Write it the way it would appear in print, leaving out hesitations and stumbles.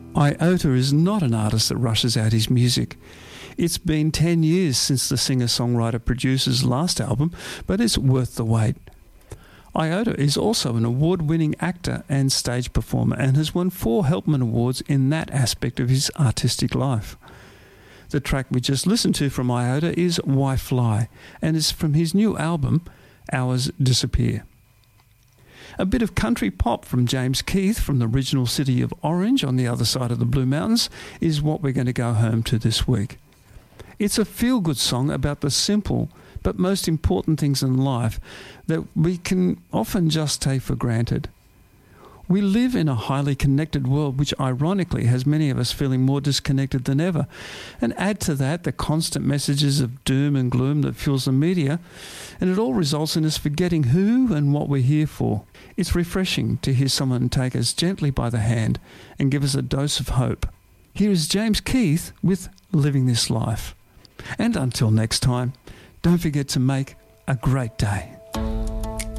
Iota is not an artist that rushes out his music. It's been 10 years since the singer-songwriter-producer's last album, but it's worth the wait. Iota is also an award-winning actor and stage performer and has won 4 Helpman Awards in that aspect of his artistic life. The track we just listened to from Iota is Why Fly and is from his new album, Hours Disappear. A bit of country pop from James Keith from the original city of Orange on the other side of the Blue Mountains is what we're going to go home to this week. It's a feel-good song about the simple but most important things in life that we can often just take for granted. We live in a highly connected world which ironically has many of us feeling more disconnected than ever. And add to that the constant messages of doom and gloom that fuels the media, and it all results in us forgetting who and what we're here for. It's refreshing to hear someone take us gently by the hand and give us a dose of hope. Here is James Keith with Living This Life. And until next time, don't forget to make a great day.